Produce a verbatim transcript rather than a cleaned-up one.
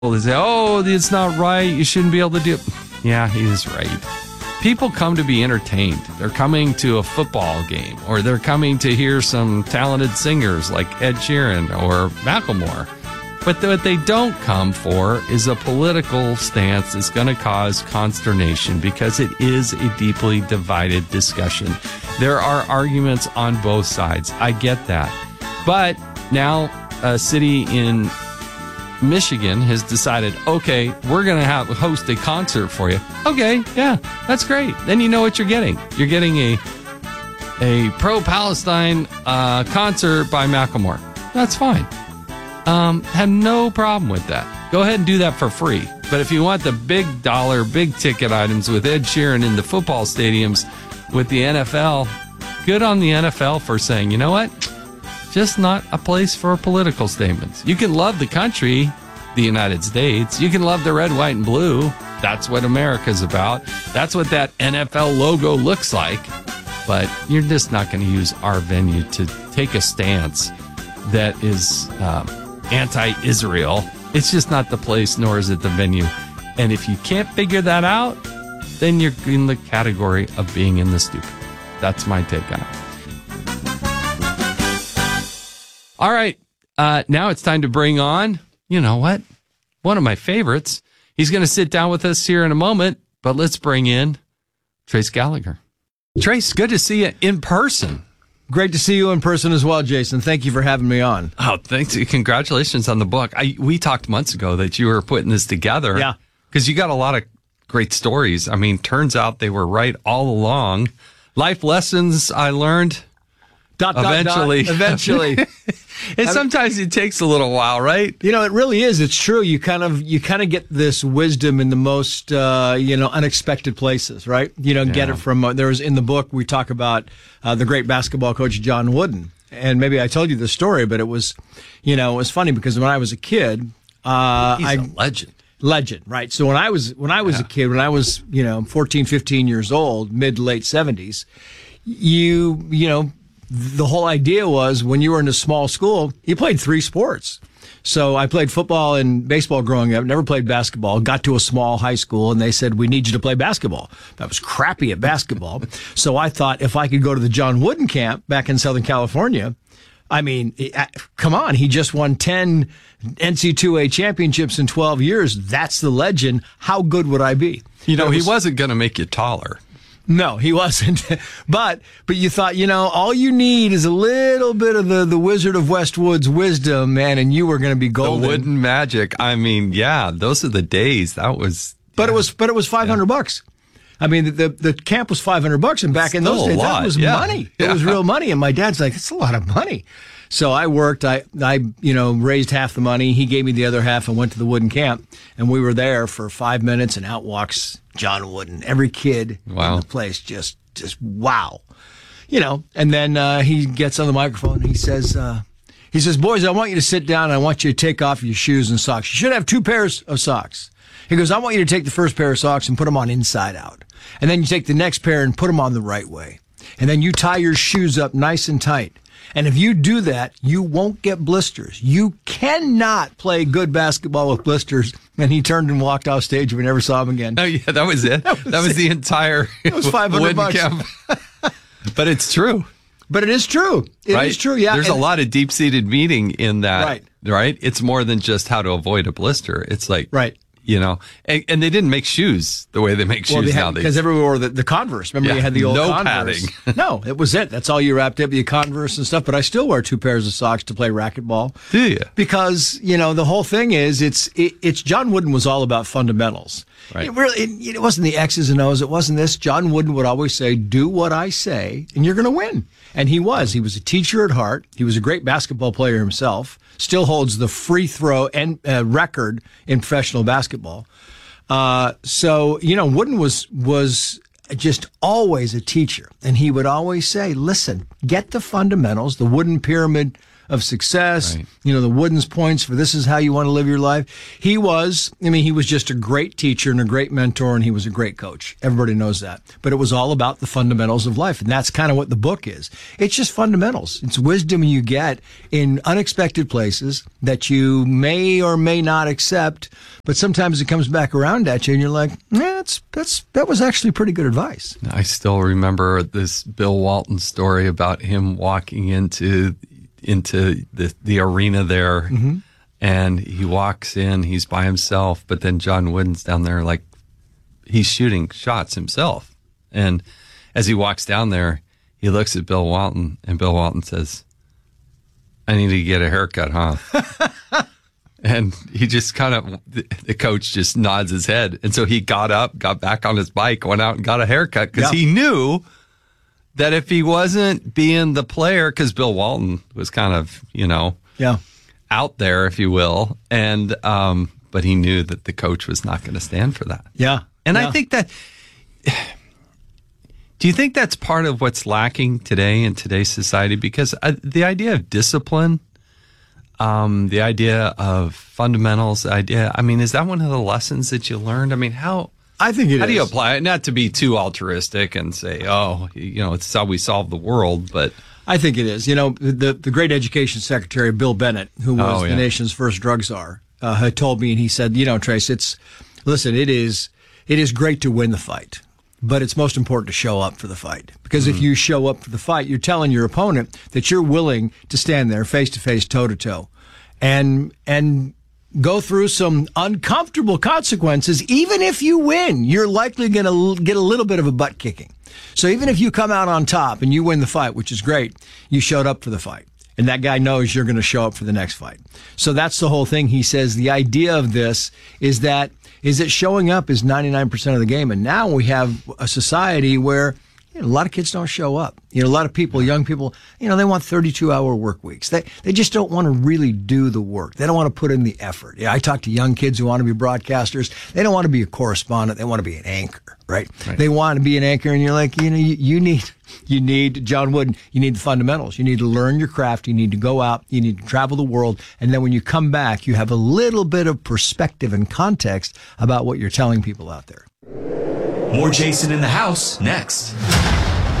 They say, oh, it's not right. You shouldn't be able to do it. Yeah, he is right. People come to be entertained. They're coming to a football game, or they're coming to hear some talented singers like Ed Sheeran or Macklemore. But what they don't come for is a political stance that's going to cause consternation, because it is a deeply divided discussion. There are arguments on both sides. I get that. But now a city in Michigan has decided, okay, we're going to have host a concert for you. Okay, yeah, that's great. Then you know what you're getting. You're getting a a pro-Palestine uh, concert by Macklemore. That's fine. Um, have no problem with that. Go ahead and do that for free. But if you want the big dollar, big ticket items with Ed Sheeran in the football stadiums with the N F L, good on the N F L for saying, you know what? Just not a place for political statements. You can love the country, the United States. You can love the red, white, and blue. That's what America's about. That's what that N F L logo looks like. But you're just not going to use our venue to take a stance that is um, anti-Israel. It's just not the place, nor is it the venue. And if you can't figure that out, then you're in the category of being in the stupid. That's my take on it. All right, uh, now it's time to bring on, you know what, one of my favorites. He's going to sit down with us here in a moment, but let's bring in Trace Gallagher. Trace, good to see you in person. Great to see you in person as well, Jason. Thank you for having me on. Oh, thanks. Congratulations on the book. I, we talked months ago that you were putting this together. Yeah. Because you got a lot of great stories. I mean, turns out they were right all along. Life lessons I learned. Dot, eventually. Dot, dot, eventually. And sometimes it takes a little while, right? You know, it really is. It's true. You kind of you kind of get this wisdom in the most uh, you know unexpected places, right? You know, yeah. Get it from uh, there was in the book we talk about uh, the great basketball coach John Wooden, and maybe I told you the story, but it was, you know, it was funny because when I was a kid, uh, he's I, a legend. Legend, right? So when I was when I was yeah. a kid, when I was you know fourteen, fifteen years old, mid to late seventies, you you know. The whole idea was when you were in a small school, you played three sports. So I played football and baseball growing up, never played basketball, got to a small high school, and they said, we need you to play basketball. I was crappy at basketball. So I thought if I could go to the John Wooden camp back in Southern California, I mean, come on, he just won ten N C double A championships in twelve years. That's the legend. How good would I be? You know, was, he wasn't going to make you taller. No, he wasn't. but but you thought, you know, all you need is a little bit of the, the Wizard of Westwood's wisdom, man, and you were going to be golden. The wooden magic. I mean, yeah, those are the days. That was. But yeah. it was but it was five hundred yeah. bucks. I mean, the, the the camp was five hundred bucks, and back Still in those days, that was yeah. money. Yeah. It was real money, and my dad's like, it's a lot of money. So I worked. I I you know raised half the money. He gave me the other half, and went to the Wooden camp, and we were there for five minutes, and out walks John Wooden. Every kid wow. in the place just just wow, you know. And then uh, he gets on the microphone and he says. Uh, He says, boys, I want you to sit down and I want you to take off your shoes and socks. You should have two pairs of socks. He goes, I want you to take the first pair of socks and put them on inside out. And then you take the next pair and put them on the right way. And then you tie your shoes up nice and tight. And if you do that, you won't get blisters. You cannot play good basketball with blisters. And he turned and walked off stage. We never saw him again. Oh, yeah, that was it. that was, that was the entire it was five hundred bucks. Camp. But it's true. But it is true. It right? is true, yeah. There's and, a lot of deep-seated meaning in that, right. right? It's more than just how to avoid a blister. It's like, right. you know, and, and they didn't make shoes the way they make well, shoes they now. Because everyone wore the, the Converse. Remember yeah, you had the old no Converse? padding. No, it was it. That's all you wrapped up, your Converse and stuff. But I still wear two pairs of socks to play racquetball. Do you? Because, you know, the whole thing is, it's it, it's John Wooden was all about fundamentals. Right. It really, it, it wasn't the X's and O's. It wasn't this. John Wooden would always say, do what I say, and you're going to win. And he was. He was a teacher at heart. He was a great basketball player himself. Still holds the free throw and uh, record in professional basketball. Uh, so, you know, Wooden was was just always a teacher. And he would always say, listen, get the fundamentals, the wooden pyramid of success, Right. you know, the Wooden's points for this is how you want to live your life. He was, I mean, he was just a great teacher and a great mentor, and he was a great coach. Everybody knows that. But it was all about the fundamentals of life, and that's kind of what the book is. It's just fundamentals. It's wisdom you get in unexpected places that you may or may not accept, but sometimes it comes back around at you, and you're like, yeah, that's, that's, that was actually pretty good advice. I still remember this Bill Walton story about him walking into into the the arena there, mm-hmm. and he walks in, he's by himself, but then John Wooden's down there like he's shooting shots himself. And as he walks down there, he looks at Bill Walton, and Bill Walton says, "I need to get a haircut, huh?" And he just kind of, the coach just nods his head. And so he got up, got back on his bike, went out and got a haircut because yeah. he knew that if he wasn't being the player, because Bill Walton was kind of, you know, yeah. out there, if you will. And, um, but he knew that the coach was not going to stand for that. Yeah. And yeah. I think that, do you think that's part of what's lacking today in today's society? Because uh, the idea of discipline, Um, the idea of fundamentals, the idea, I mean, is that one of the lessons that you learned? I mean, how, I think it how is. do you apply it? Not to be too altruistic and say, oh, you know, it's how we solve the world, but. I think it is. You know, the, the great education secretary, Bill Bennett, who was Oh, yeah. the nation's first drug czar, uh, had told me, and he said, you know, Trace, it's, listen, it is, it is great to win the fight, but it's most important to show up for the fight. Because mm-hmm. if you show up for the fight, you're telling your opponent that you're willing to stand there face to face, toe to toe, and, and go through some uncomfortable consequences. Even if you win, you're likely going to get a little bit of a butt kicking. So even if you come out on top and you win the fight, which is great, you showed up for the fight. And that guy knows you're going to show up for the next fight. So that's the whole thing. He says the idea of this is that is that showing up is ninety-nine percent of the game. And now we have a society where you know, a lot of kids don't show up. You know, a lot of people, young people, you know, they want thirty-two hour work weeks. They they just don't want to really do the work. They don't want to put in the effort. Yeah, I talk to young kids who want to be broadcasters. They don't want to be a correspondent. They want to be an anchor, right? right. They want to be an anchor, and you're like, you know, you, you need you need John Wooden. You need the fundamentals. You need to learn your craft. You need to go out. You need to travel the world, and then when you come back, you have a little bit of perspective and context about what you're telling people out there. More Jason in the House next.